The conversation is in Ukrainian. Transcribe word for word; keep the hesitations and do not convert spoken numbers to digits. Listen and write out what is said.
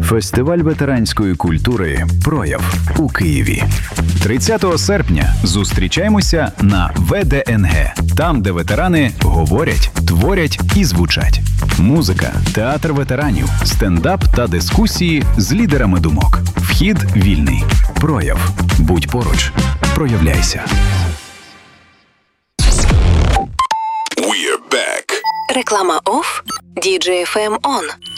Фестиваль ветеранської культури «Прояв» у Києві. тридцятого серпня зустрічаємося на ве де ен ге, там, де ветерани говорять, творять і звучать. Музика, театр ветеранів, стендап та дискусії з лідерами думок. Вхід вільний. «Прояв». Будь поруч. Проявляйся. Реклама оф, ді джей еф ем он.